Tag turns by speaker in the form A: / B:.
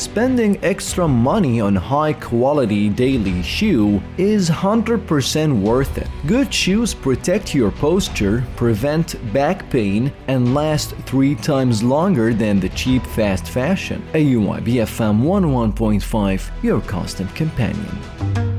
A: spending extra money on high-quality daily shoe is 100% worth it. Good shoes protect your posture, prevent back pain, and last 3 times longer than the cheap fast fashion. AUI BFM 101.5, your constant companion.